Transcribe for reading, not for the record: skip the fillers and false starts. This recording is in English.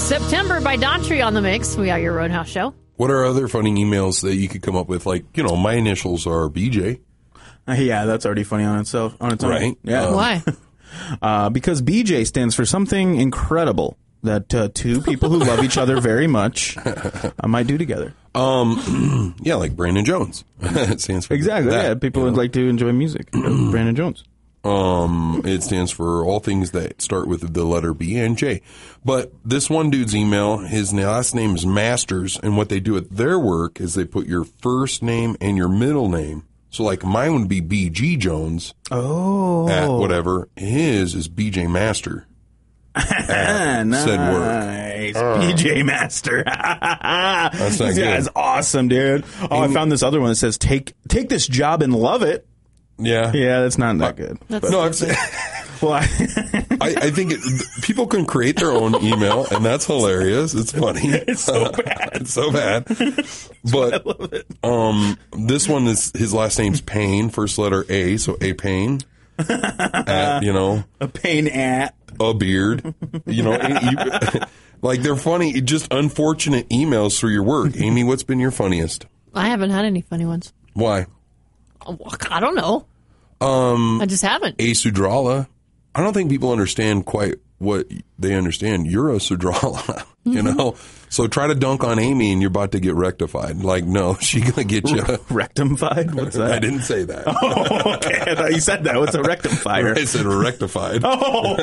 September by Daughtry on the mix. We are your Roadhouse show. What are other funny emails that you could come up with? Like, my initials are BJ. Yeah, that's already funny on itself. On its own. Right. Yeah. Why? Because BJ stands for something incredible that two people who love each other very much might do together. Yeah, like Brandon Jones. It stands for Exactly. that, Yeah, people would like to enjoy music. Brandon Jones. It stands for all things that start with the letter B and J. But this one dude's email, his last name is Masters, and what they do at their work is they put your first name and your middle name. So, like, mine would be BG Jones. Oh. At whatever. His is BJ Master. Nice. Said work. PJ Master. That's not This good. guy's awesome, dude. Oh, I found this other one that says, take this job and love it. Yeah. Yeah, that's not that good. No, I'm saying... Well, I think people can create their own email, and that's hilarious. It's funny. It's so bad. It's so bad. But I love it. this one is his last name's Payne, first letter A, so A Payne. At, A pain at. a beard. Like they're funny, just unfortunate emails through your work. Amy, what's been your funniest? I haven't had any funny ones. Why? I don't know. I just haven't. A Sudrala. I don't think people understand quite what they understand. You're a Sudrala, So try to dunk on Amy and you're about to get rectified. Like, no, she's going to get you. Rectified? What's that? I didn't say that. Oh, okay. I thought you said that. What's a rectifier? I said rectified. Oh,